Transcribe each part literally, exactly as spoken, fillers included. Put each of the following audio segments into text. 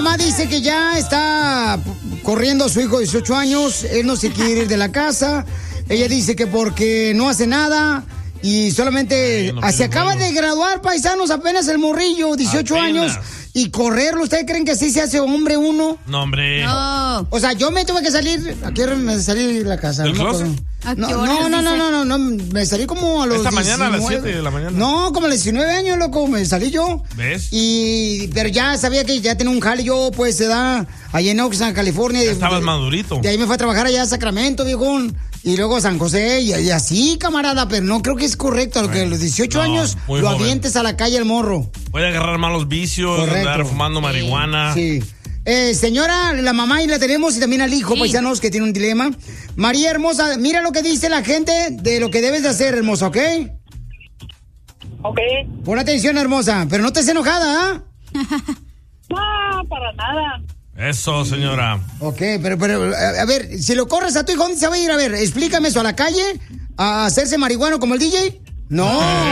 mamá dice que ya está corriendo a su hijo de dieciocho años. Él no se quiere ir de la casa. Ella dice que porque no hace nada y solamente Ay, no se acaba bueno. de graduar, paisanos, apenas el morrillo, dieciocho apenas. años. Y correrlo, ¿ustedes creen que así se hace hombre uno? No, hombre. No. O sea, yo me tuve que salir. ¿A qué hora me salí de la casa? ¿Del no, closet? No, no, no, no, no, no, no, me salí como a los Esta diecinueve. mañana a las siete de la mañana. No, como a los diecinueve años, loco, me salí yo. ¿Ves? Y, pero ya sabía que ya tenía un jale yo, pues, se da allá en Oxnard, California. Ya estabas de, madurito. De ahí me fue a trabajar allá a Sacramento, viejón. Y luego San José, y, y así, camarada, pero no creo que es correcto. A lo que a los dieciocho no, años lo joven. avientes a la calle al morro. Puede agarrar malos vicios, correcto. Andar fumando marihuana. Sí. Eh, señora, la mamá y la tenemos y también al hijo, sí. Paisanos, que tiene un dilema. María hermosa, mira lo que dice la gente de lo que debes de hacer, hermosa, ¿ok? Ok. Pon atención, hermosa, pero no estés enojada, ¿ah? No, para nada. Eso, señora. Ok, pero, pero, a ver, si lo corres a tu hijo, ¿dónde se va a ir? A ver, explícame eso, ¿a la calle? ¿A hacerse marihuano como el D J? No.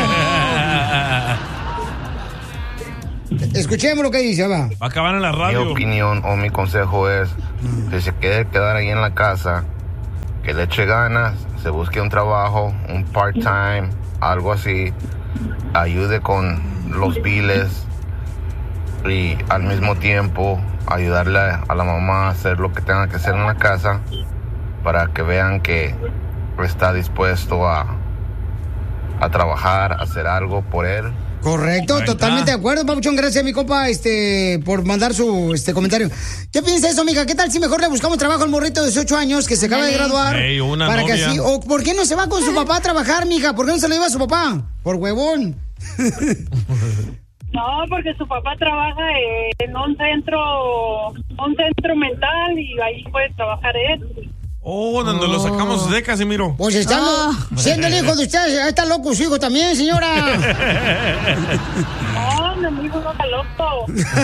Escuchemos lo que dice, va. Va a acabar en la radio. Mi opinión o mi consejo es que se quede quedar ahí en la casa, que le eche ganas, se busque un trabajo, un part-time, algo así, ayude con los biles y al mismo tiempo ayudarle a la mamá a hacer lo que tenga que hacer en la casa para que vean que está dispuesto a, a trabajar, a hacer algo por él. Correcto, Correcta. Totalmente de acuerdo, papuchón. Gracias, mi compa, este, por mandar su este comentario. ¿Qué piensa eso, mija? ¿Qué tal si mejor le buscamos trabajo al morrito de dieciocho años que se acaba de graduar? Hey, una para novia. que así, o ¿por qué no se va con su papá a trabajar, mija? ¿Por qué no se lo lleva a su papá? Por huevón. No, porque su papá trabaja en un centro, un centro mental y ahí puede trabajar él. Oh, donde oh. lo sacamos de Casimiro. Pues estando, oh. siendo el hijo de ustedes, está loco su hijo también, señora. No, mi amigo no está loco.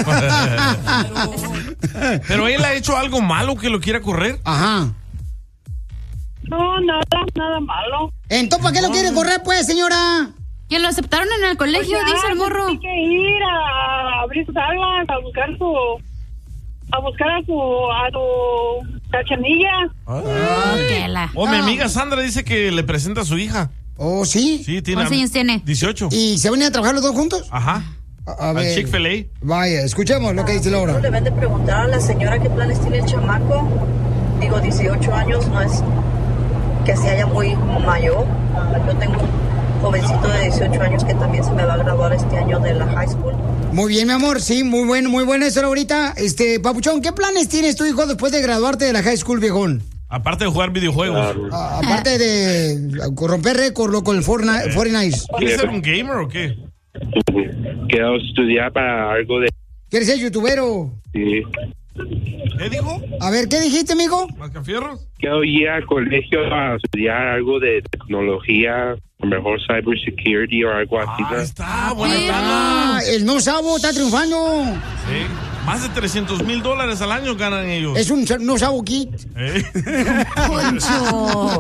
Pero él ha hecho algo malo que lo quiera correr. Ajá. No, nada, nada malo. Entonces, ¿para qué no. lo quiere correr, pues, señora? Que lo aceptaron en el colegio, pues ya, dice el morro. Tiene que ir a abrir sus alas, a buscar su... A buscar a su... A su cachanilla. Ah. Oh, mi amiga Sandra dice que le presenta a su hija. Oh, ¿sí? Sí, tiene. ¿Cuántos años tiene? dieciocho. ¿Y se van a trabajar los dos juntos? Ajá. A, a ver. Al Chick-fil-A. Vaya, escuchemos lo que dice Laura. Deben de preguntar a la señora qué planes tiene el chamaco. Digo, dieciocho años no es que se haya muy mayor. Yo tengo un jovencito de dieciocho años que también se me va a graduar este año de la high school. Muy bien, mi amor, sí, muy bueno, muy bueno eso ahorita. Este, papuchón, ¿qué planes tienes tu hijo después de graduarte de la high school, viejón? Aparte de jugar videojuegos. A, aparte de romper récord, loco, el Fortnite. Fortnite. ¿Quieres ser un gamer o qué? Quiero estudiar para algo de... ¿Quieres ser youtubero? Sí. ¿Qué dijo? A ver, ¿qué dijiste, amigo? ¿Mascafierros? Quiero ir al colegio a estudiar algo de tecnología, a lo mejor cybersecurity o algo así. Ah, está, buena sí. Ah, el no sabo está triunfando. Sí. Más de trescientos mil dólares al año ganan ellos. Es un no sabo kit. ¿Eh? Poncho.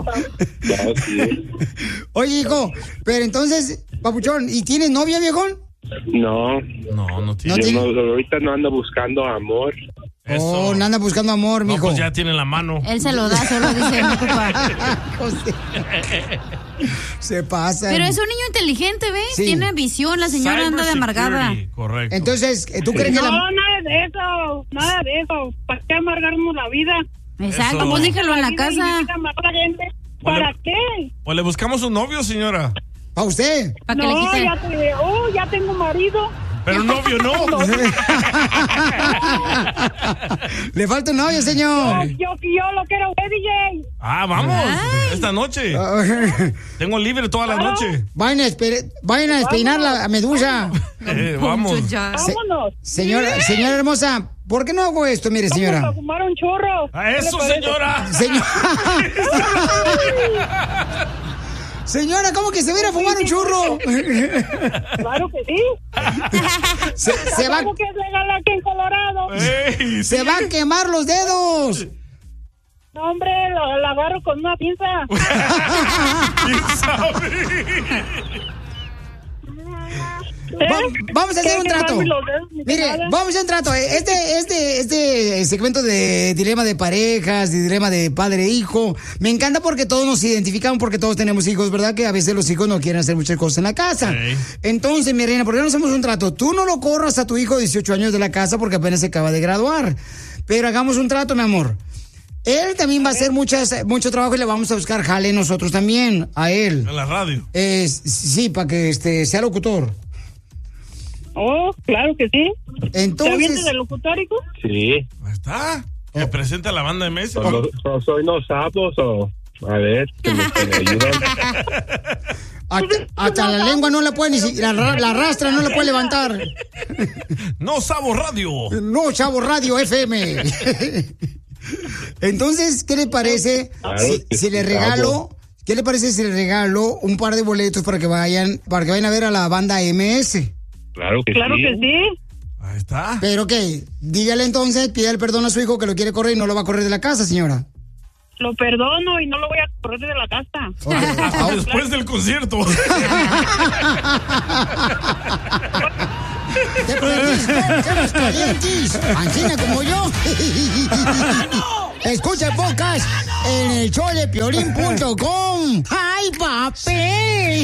Oye, hijo, pero entonces, papuchón, ¿y tienes novia, viejón? No. No, no tiene. ¿No tiene? No, ahorita no ando buscando amor. Eso. Oh, no anda buscando amor, mijo. No, pues ya tiene la mano. Él se lo da, solo dice, no ocupa. Se pasa. Pero es un niño inteligente, ¿ves? Sí. Tiene visión, la señora anda de amargada. Correcto. Entonces, ¿tú crees no, que la... No, nada de eso, nada de eso. ¿Para qué amargarnos la vida? Exacto, eso. Pues déjalo en la, la casa. ¿Para qué? Pues le buscamos un novio, señora. ¿Para usted? ¿Para que no, le quite? ya, te, oh, ya tengo marido. Pero novio no. Le falta un novio, señor. No, yo, yo lo quiero ver, D J. Ah, vamos. Ay. Esta noche. Tengo libre toda la noche. Vayan a, vayan a despeinar la medusa. Eh, vamos. Se Vámonos. Señora, señora hermosa, ¿por qué no hago esto? Mire, señora. Vamos a fumar un churro. A eso, señora. Señora. Señora, ¿cómo que se va a ir a fumar un churro? Claro que sí. Se, se va... ¿Cómo que es legal aquí en Colorado? Ey, se sí. va a quemar los dedos. No, hombre, lo, lo agarro con una pinza. Va, vamos a hacer un trato. Mire, vamos a hacer un trato. Este, este, este segmento de dilema de parejas, de dilema de padre e hijo, me encanta porque todos nos identificamos, porque todos tenemos hijos, ¿verdad? Que a veces los hijos no quieren hacer muchas cosas en la casa. Sí. Entonces, mi reina, ¿por qué no hacemos un trato? Tú no lo corras a tu hijo de dieciocho años de la casa porque apenas se acaba de graduar. Pero hagamos un trato, mi amor. Él también va a hacer muchas, mucho trabajo y le vamos a buscar jale nosotros también, a él. En la radio. Eh, sí, para que este, sea locutor. Oh, claro que sí. Entonces, ¿te vienes de locutor, hijo? Sí. Ahí está. Que oh. presenta la banda de Messi. No, no, soy unos sapos o... A ver, que me, que me ayudan. Hasta, hasta la lengua no la puede ni si, la, la rastra no la puede levantar. No Sabo Radio. No Sabo Radio F M. Entonces, ¿qué le parece claro, si, si le regalo, qué le parece si le regalo un par de boletos para que vayan, para que vayan a ver a la banda M S? Claro que claro sí. que sí. Ahí está. Pero qué, dígale entonces, pida el perdón a su hijo que lo quiere correr y no lo va a correr de la casa, señora. Lo perdono y no lo voy a correr de la casa. Okay. Hasta después del concierto. ¡Te perdiste! ¡Somos calientes! ¡Ancina como yo! Escucha el podcast en el show de piolín punto com. ¡Ay, papel!